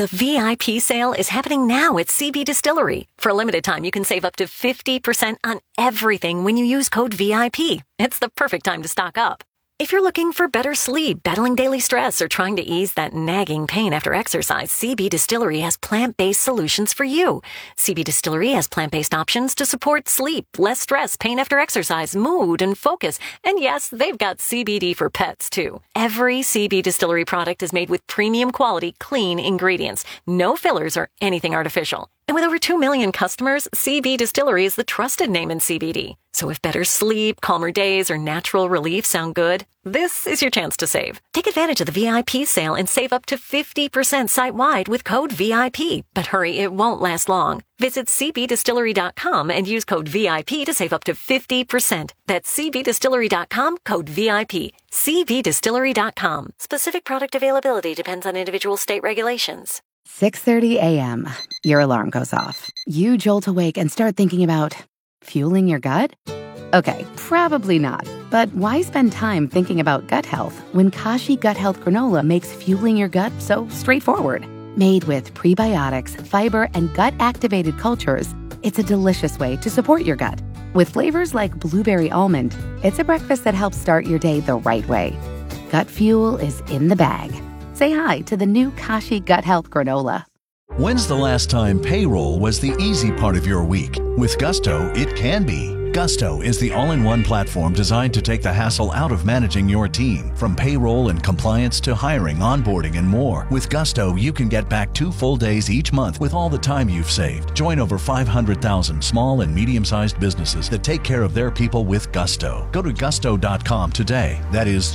The VIP sale is happening now at CB Distillery. For a limited time, you can save up to 50% on everything when you use code VIP. It's the perfect time to stock up. If you're looking for better sleep, battling daily stress, or trying to ease that nagging pain after exercise, CB Distillery has plant-based solutions for you. CB Distillery has plant-based options to support sleep, less stress, pain after exercise, mood, and focus. And yes, they've got CBD for pets, too. Every CB Distillery product is made with premium quality, clean ingredients. No fillers or anything artificial. And with over 2 million customers, CB Distillery is the trusted name in CBD. So if better sleep, calmer days, or natural relief sound good, this is your chance to save. Take advantage of the VIP sale and save up to 50% site-wide with code VIP. But hurry, it won't last long. Visit cbdistillery.com and use code VIP to save up to 50%. That's cbdistillery.com, code VIP. cbdistillery.com. Specific product availability depends on individual state regulations. 6:30 a.m. Your alarm goes off. You jolt awake and start thinking about fueling your gut? Okay, probably not. But why spend time thinking about gut health when Kashi Gut Health Granola makes fueling your gut so straightforward? Made with prebiotics, fiber, and gut-activated cultures, it's a delicious way to support your gut. With flavors like blueberry almond, it's a breakfast that helps start your day the right way. Gut fuel is in the bag. Say hi to the new Kashi Gut Health Granola. When's the last time payroll was the easy part of your week? With Gusto, it can be. Gusto is the all-in-one platform designed to take the hassle out of managing your team. From payroll and compliance to hiring, onboarding, and more. With Gusto, you can get back 2 full days each month with all the time you've saved. Join over 500,000 small and medium-sized businesses that take care of their people with Gusto. Go to gusto.com today. That is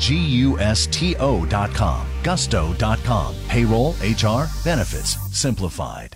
Gusto.com. Gusto.com. Payroll, HR, benefits, simplified.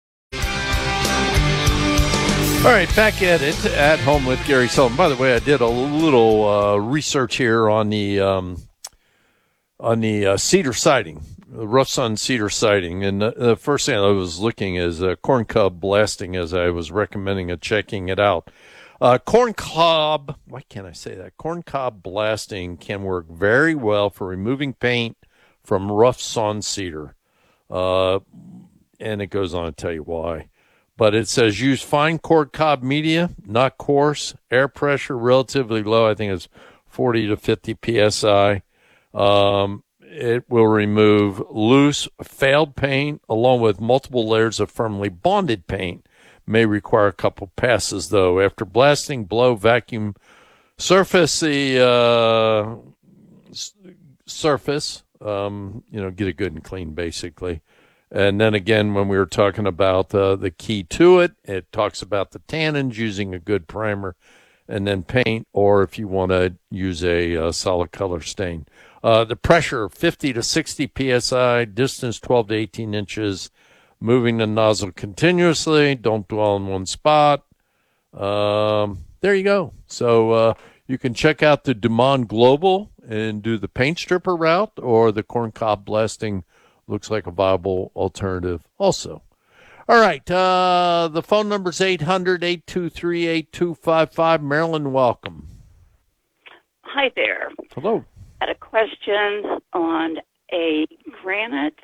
All right, back at it at home with Gary Sullivan. By the way, I did a little research here on the cedar siding, the rough sun cedar siding, and the first thing I was looking is corn cob blasting, as I was recommending checking it out. Corn cob, why can't I say that? Corn cob blasting can work very well for removing paint from rough sawn cedar, and it goes on to tell you why. But it says use fine corn cob media, not coarse. Air pressure relatively low. I think it's 40 to 50 psi. It will remove loose, failed paint along with multiple layers of firmly bonded paint. May require a couple passes though. After blasting, blow, vacuum, surface the surface. Get it good and clean basically. And then again, when we were talking about the key to it, it talks about the tannins, using a good primer, and then paint, or if you want to use a solid color stain. The pressure, 50 to 60 psi, distance 12 to 18 inches, moving the nozzle continuously, don't dwell in one spot. There you go. So you can check out the Dumont Global and do the paint stripper route, or the corn cob blasting looks like a viable alternative also. All right. The phone number is 800-823-8255. Marilyn, welcome. Hi there. Hello. I had a question on a granite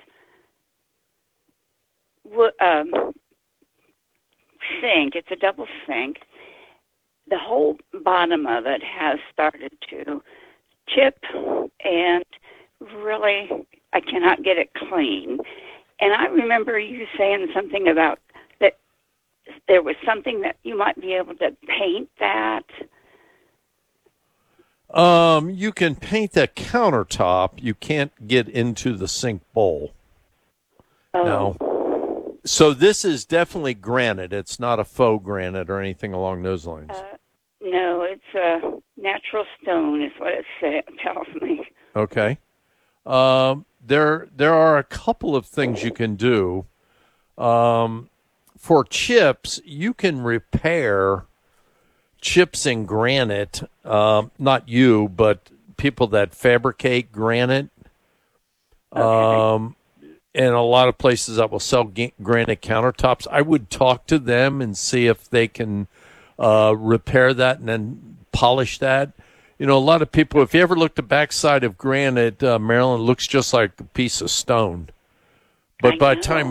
sink. It's a double sink. The whole bottom of it has started to chip, and really I cannot get it clean. And I remember you saying something about that there was something that you might be able to paint that. You can paint the countertop. You can't get into the sink bowl. Oh. No. So this is definitely granite. It's not a faux granite or anything along those lines. No, it's a natural stone is what it tells me. Okay. There are a couple of things you can do. For chips, you can repair chips in granite. Not you, but people that fabricate granite. Okay. And a lot of places that will sell granite countertops. I would talk to them and see if they can repair that and then polish that. You know, a lot of people, if you ever look the backside of granite, Maryland looks just like a piece of stone. But by the time